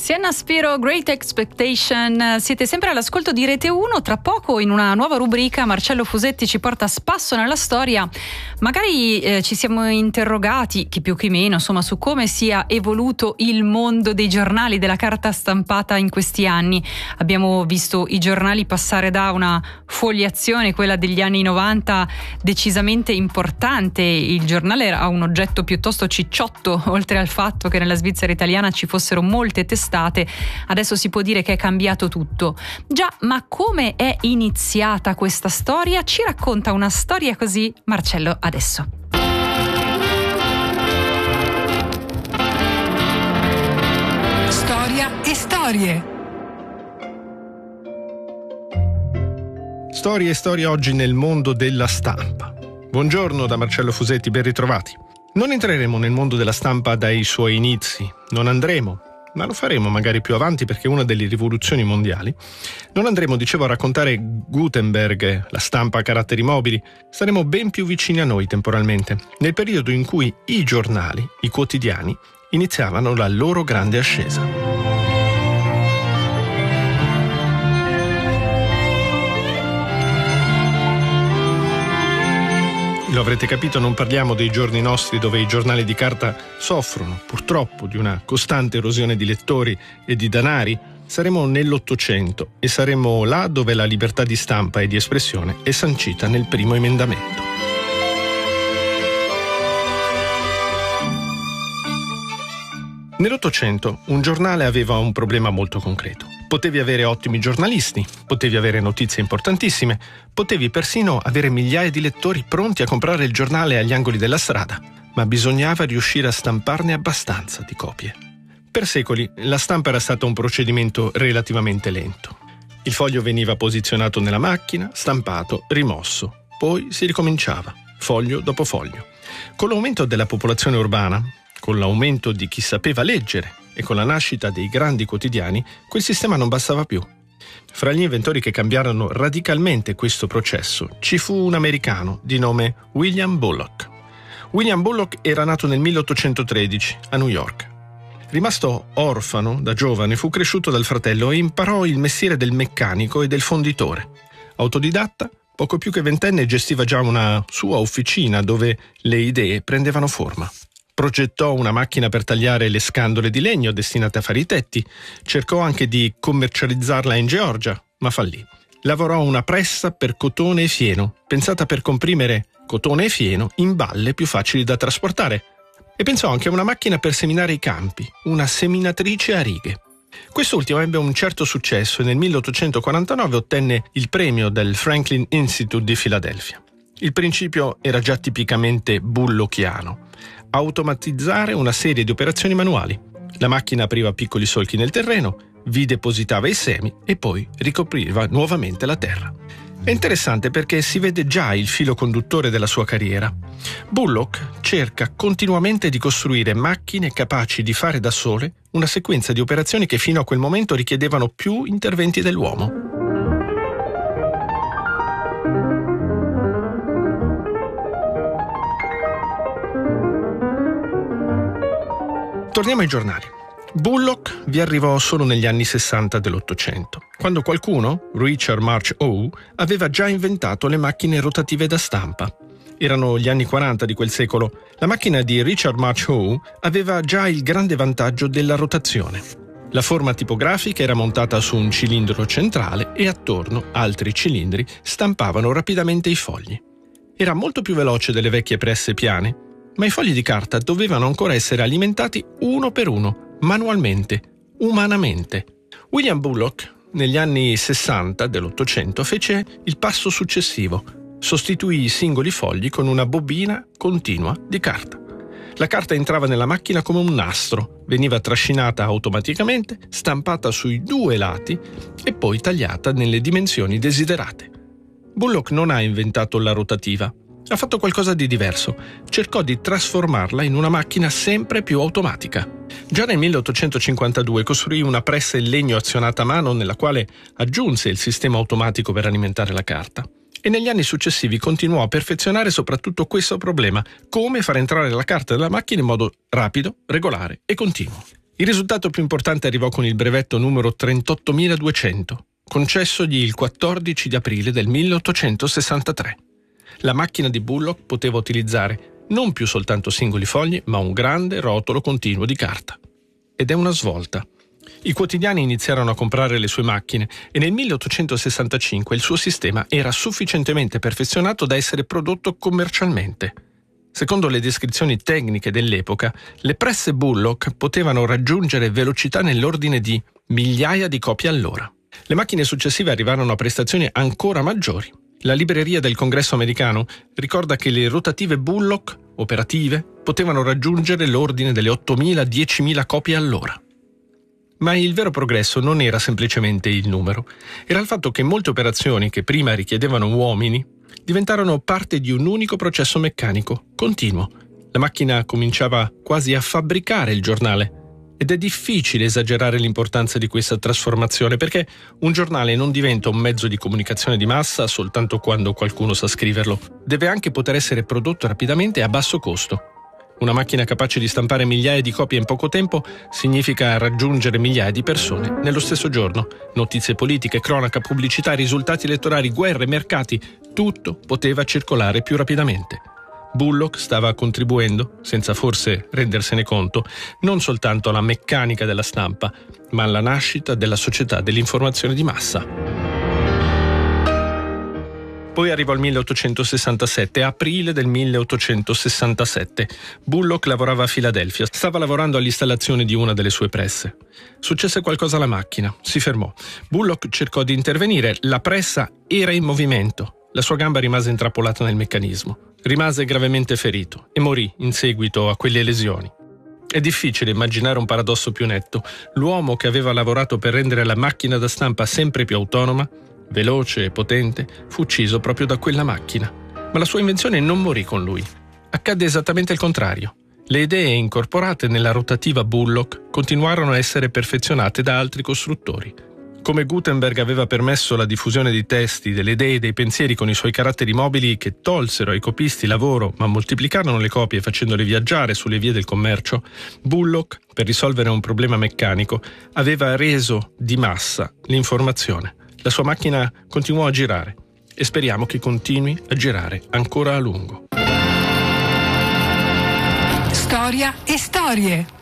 Sienna Spiro, Great Expectation. Siete sempre all'ascolto di Rete 1. Tra poco, in una nuova rubrica, Marcello Fusetti ci porta a spasso nella storia. Magari ci siamo interrogati, chi più chi meno, insomma, su come sia evoluto il mondo dei giornali, della carta stampata in questi anni. Abbiamo visto i giornali passare da una fogliazione, quella degli anni 90, decisamente importante. Il giornale era un oggetto piuttosto cicciotto, oltre al fatto che nella Svizzera italiana ci fossero molte testate. Adesso si può dire che è cambiato tutto. Già, ma come è iniziata questa storia? Ci racconta una storia così Marcello adesso. Storia e storie. Storie e storie oggi nel mondo della stampa. Buongiorno da Marcello Fusetti, ben ritrovati. Non entreremo nel mondo della stampa dai suoi inizi, non andremo, ma lo faremo magari più avanti perché è una delle rivoluzioni mondiali. Non andremo, dicevo, a raccontare Gutenberg, la stampa a caratteri mobili. Saremo ben più vicini a noi temporalmente, nel periodo in cui i giornali, i quotidiani, iniziavano la loro grande ascesa. Lo avrete capito, non parliamo dei giorni nostri dove i giornali di carta soffrono, purtroppo, di una costante erosione di lettori e di danari. Saremo nell'Ottocento e saremo là dove la libertà di stampa e di espressione è sancita nel primo emendamento. Nell'Ottocento un giornale aveva un problema molto concreto. Potevi avere ottimi giornalisti, potevi avere notizie importantissime, potevi persino avere migliaia di lettori pronti a comprare il giornale agli angoli della strada, ma bisognava riuscire a stamparne abbastanza di copie. Per secoli la stampa era stato un procedimento relativamente lento. Il foglio veniva posizionato nella macchina, stampato, rimosso, poi si ricominciava, foglio dopo foglio. Con l'aumento della popolazione urbana, con l'aumento di chi sapeva leggere e con la nascita dei grandi quotidiani, quel sistema non bastava più. Fra gli inventori che cambiarono radicalmente questo processo ci fu un americano di nome William Bullock. William Bullock era nato nel 1813 a New York. Rimasto orfano da giovane, fu cresciuto dal fratello e imparò il mestiere del meccanico e del fonditore. Autodidatta, poco più che ventenne gestiva già una sua officina dove le idee prendevano forma. Progettò una macchina per tagliare le scandole di legno destinate a fare i tetti. Cercò anche di commercializzarla in Georgia, ma fallì. Lavorò una pressa per cotone e fieno, pensata per comprimere cotone e fieno in balle più facili da trasportare. E pensò anche a una macchina per seminare i campi, una seminatrice a righe. Quest'ultima ebbe un certo successo e nel 1849 ottenne il premio del Franklin Institute di Filadelfia. Il principio era già tipicamente bullockiano. Automatizzare una serie di operazioni manuali. La macchina apriva piccoli solchi nel terreno, vi depositava i semi e poi ricopriva nuovamente la terra. È interessante perché si vede già il filo conduttore della sua carriera. Bullock cerca continuamente di costruire macchine capaci di fare da sole una sequenza di operazioni che fino a quel momento richiedevano più interventi dell'uomo. Torniamo ai giornali. Bullock vi arrivò solo negli anni 60 dell'Ottocento, quando qualcuno, Richard March Howe, aveva già inventato le macchine rotative da stampa. Erano gli anni 40 di quel secolo. La macchina di Richard March Howe aveva già il grande vantaggio della rotazione. La forma tipografica era montata su un cilindro centrale e attorno altri cilindri stampavano rapidamente i fogli. Era molto più veloce delle vecchie presse piane, ma i fogli di carta dovevano ancora essere alimentati uno per uno, manualmente, umanamente. William Bullock, negli anni 60 dell'Ottocento, fece il passo successivo. Sostituì i singoli fogli con una bobina continua di carta. La carta entrava nella macchina come un nastro, veniva trascinata automaticamente, stampata sui due lati e poi tagliata nelle dimensioni desiderate. Bullock non ha inventato la rotativa. Ha fatto qualcosa di diverso. Cercò di trasformarla in una macchina sempre più automatica. Già nel 1852 costruì una pressa in legno azionata a mano nella quale aggiunse il sistema automatico per alimentare la carta. E negli anni successivi continuò a perfezionare soprattutto questo problema: come far entrare la carta nella macchina in modo rapido, regolare e continuo. Il risultato più importante arrivò con il brevetto numero 38200, concessogli il 14 di aprile del 1863. La macchina di Bullock poteva utilizzare non più soltanto singoli fogli, ma un grande rotolo continuo di carta. Ed è una svolta. I quotidiani iniziarono a comprare le sue macchine e nel 1865 il suo sistema era sufficientemente perfezionato da essere prodotto commercialmente. Secondo le descrizioni tecniche dell'epoca, le presse Bullock potevano raggiungere velocità nell'ordine di migliaia di copie all'ora. Le macchine successive arrivarono a prestazioni ancora maggiori. La libreria del Congresso americano ricorda che le rotative Bullock, operative, potevano raggiungere l'ordine delle 8.000-10.000 copie all'ora. Ma il vero progresso non era semplicemente il numero, era il fatto che molte operazioni che prima richiedevano uomini diventarono parte di un unico processo meccanico, continuo. La macchina cominciava quasi a fabbricare il giornale. Ed è difficile esagerare l'importanza di questa trasformazione, perché un giornale non diventa un mezzo di comunicazione di massa soltanto quando qualcuno sa scriverlo. Deve anche poter essere prodotto rapidamente e a basso costo. Una macchina capace di stampare migliaia di copie in poco tempo significa raggiungere migliaia di persone nello stesso giorno. Notizie politiche, cronaca, pubblicità, risultati elettorali, guerre, mercati, tutto poteva circolare più rapidamente. Bullock stava contribuendo, senza forse rendersene conto, non soltanto alla meccanica della stampa, ma alla nascita della società dell'informazione di massa. Poi arrivò il 1867, aprile del 1867. Bullock lavorava a Filadelfia, stava lavorando all'installazione di una delle sue presse. Successe qualcosa alla macchina, si fermò. Bullock cercò di intervenire, la pressa era in movimento. La sua gamba rimase intrappolata nel meccanismo. Rimase gravemente ferito e morì in seguito a quelle lesioni. È difficile immaginare un paradosso più netto. L'uomo che aveva lavorato per rendere la macchina da stampa sempre più autonoma, veloce e potente, fu ucciso proprio da quella macchina. Ma la sua invenzione non morì con lui. Accadde esattamente il contrario. Le idee incorporate nella rotativa Bullock continuarono a essere perfezionate da altri costruttori. Come Gutenberg aveva permesso la diffusione di testi, delle idee e dei pensieri con i suoi caratteri mobili che tolsero ai copisti lavoro ma moltiplicarono le copie facendole viaggiare sulle vie del commercio, Bullock, per risolvere un problema meccanico, aveva reso di massa l'informazione. La sua macchina continuò a girare e speriamo che continui a girare ancora a lungo. Storia e storie.